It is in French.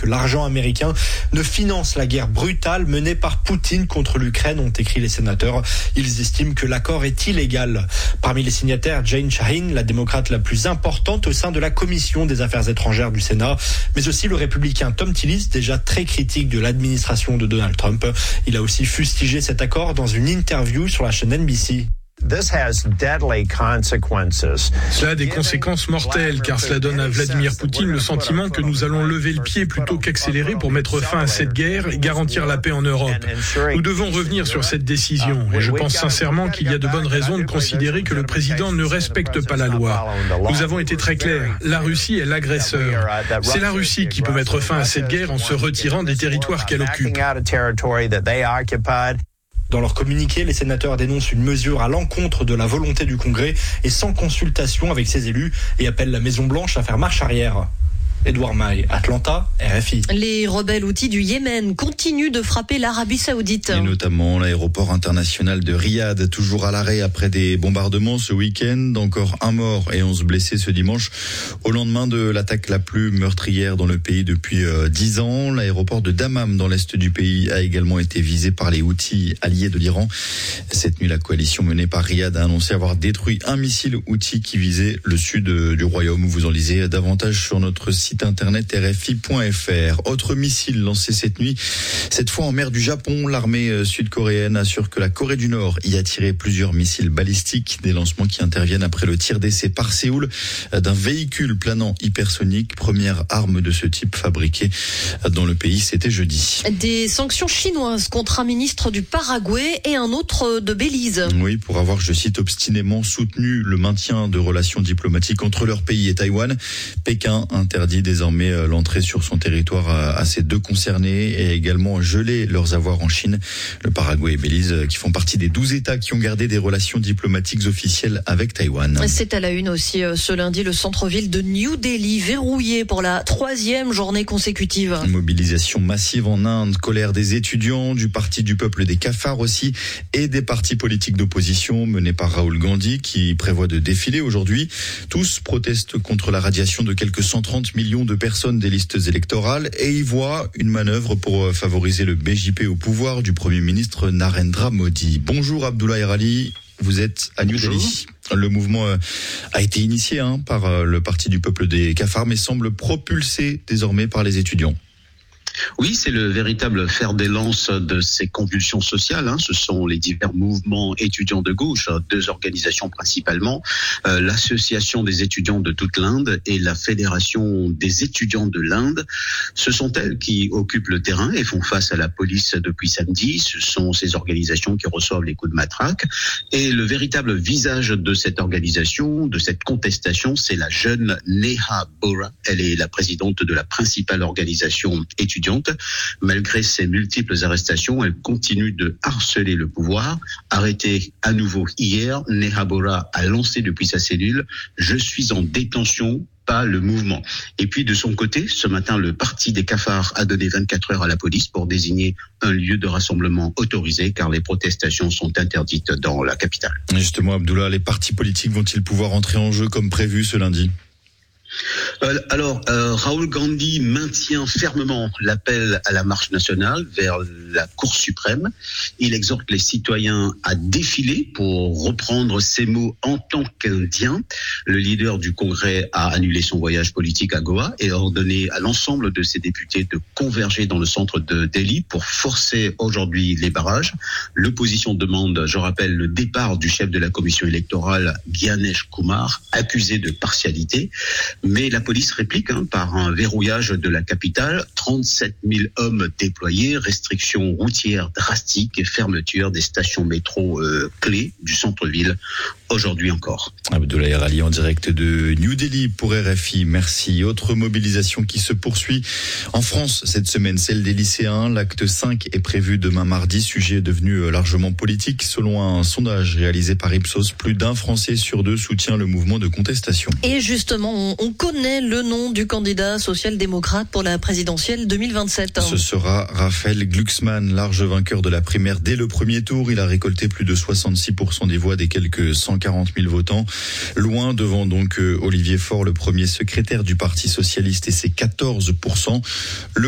l'argent américain ne finance la guerre brutale menée par Poutine contre l'Ukraine, ont écrit les sénateurs. Ils estiment que l'accord est illégal. Parmi les signataires, Jane Shaheen, la démocrate la plus importante au sein de la commission des affaires étrangères du Sénat, mais aussi le républicain Thom Tillis, déjà très critique de l'administration de Donald Trump. Il a aussi fustigé cet accord dans une interview sur la chaîne NBC. Cela a des conséquences mortelles, car cela donne à Vladimir Poutine le sentiment que nous allons lever le pied plutôt qu'accélérer pour mettre fin à cette guerre et garantir la paix en Europe. Nous devons revenir sur cette décision, et je pense sincèrement qu'il y a de bonnes raisons de considérer que le président ne respecte pas la loi. Nous avons été très clairs, la Russie est l'agresseur. C'est la Russie qui peut mettre fin à cette guerre en se retirant des territoires qu'elle occupe. Dans leur communiqué, les sénateurs dénoncent une mesure à l'encontre de la volonté du Congrès et sans consultation avec ses élus et appellent la Maison-Blanche à faire marche arrière. Edouard Maille, Atlanta, RFI. Les rebelles houthis du Yémen continuent de frapper l'Arabie Saoudite. Et notamment l'aéroport international de Riyad, toujours à l'arrêt après des bombardements ce week-end. Encore un mort et 11 blessés ce dimanche. Au lendemain de l'attaque la plus meurtrière dans le pays depuis 10 ans, l'aéroport de Dammam dans l'est du pays a également été visé par les Houthis alliés de l'Iran. Cette nuit, la coalition menée par Riyad a annoncé avoir détruit un missile Houthi qui visait le sud du royaume. Vous en lisez davantage sur notre site internet rfi.fr. Autre missile lancé cette nuit, cette fois en mer du Japon. L'armée sud-coréenne assure que la Corée du Nord y a tiré plusieurs missiles balistiques. Des lancements qui interviennent après le tir d'essai par Séoul d'un véhicule planant hypersonique. Première arme de ce type fabriquée dans le pays, c'était jeudi. Des sanctions chinoises contre un ministre du Paraguay et un autre de Belize. Oui, pour avoir, je cite, obstinément soutenu le maintien de relations diplomatiques entre leur pays et Taïwan. Pékin interdit désormais l'entrée sur son territoire à ces deux concernés et également gelé leurs avoirs en Chine. Le Paraguay et Belize qui font partie des 12 États qui ont gardé des relations diplomatiques officielles avec Taïwan. C'est à la une aussi ce lundi, le centre-ville de New Delhi verrouillé pour la 3e journée consécutive. Mobilisation massive en Inde, colère des étudiants, du parti du peuple des cafards aussi et des partis politiques d'opposition menés par Rahul Gandhi qui prévoit de défiler aujourd'hui. Tous protestent contre la radiation de quelques 130 millions de personnes des listes électorales et y voient une manœuvre pour favoriser le BJP au pouvoir du Premier ministre Narendra Modi. Bonjour Abdoulaye Rali, vous êtes à New Delhi. Le mouvement a été initié par le parti du peuple des cafards mais semble propulsé désormais par les étudiants. Oui, c'est le véritable fer des lances de ces convulsions sociales. Ce sont les divers mouvements étudiants de gauche, 2 organisations principalement, l'Association des étudiants de toute l'Inde et la Fédération des étudiants de l'Inde. Ce sont elles qui occupent le terrain et font face à la police depuis samedi. Ce sont ces organisations qui reçoivent les coups de matraque. Et le véritable visage de cette organisation, de cette contestation, c'est la jeune Neha Bora. Elle est la présidente de la principale organisation étudiante. Malgré ses multiples arrestations, elle continue de harceler le pouvoir. Arrêtée à nouveau hier, Neha Bora a lancé depuis sa cellule « Je suis en détention ». Pas le mouvement. Et puis de son côté, ce matin, le parti des cafards a donné 24 heures à la police pour désigner un lieu de rassemblement autorisé car les protestations sont interdites dans la capitale. Justement, Abdullah, les partis politiques vont-ils pouvoir entrer en jeu comme prévu ce lundi ? Rahul Gandhi maintient fermement l'appel à la marche nationale vers la Cour suprême. Il exhorte les citoyens à défiler pour reprendre ses mots en tant qu'Indien. Le leader du Congrès a annulé son voyage politique à Goa et a ordonné à l'ensemble de ses députés de converger dans le centre de Delhi pour forcer aujourd'hui les barrages. L'opposition demande, je rappelle, le départ du chef de la commission électorale, Gyanesh Kumar, accusé de partialité. Mais la police réplique par un verrouillage de la capitale, 37 000 hommes déployés, restrictions routières drastiques et fermeture des stations métro clés du centre-ville, aujourd'hui encore. Abdoulaye Rali en direct de New Delhi pour RFI, merci. Autre mobilisation qui se poursuit en France cette semaine, celle des lycéens. L'acte 5 est prévu demain mardi, sujet devenu largement politique. Selon un sondage réalisé par Ipsos, plus d'1 Français sur 2 soutient le mouvement de contestation. Et justement, on connaît le nom du candidat social-démocrate pour la présidentielle 2027. Ce sera Raphaël Glucksmann, large vainqueur de la primaire dès le premier tour. Il a récolté plus de 66% des voix des quelques 140 000 votants. Loin devant donc Olivier Faure, le premier secrétaire du Parti socialiste et ses 14%.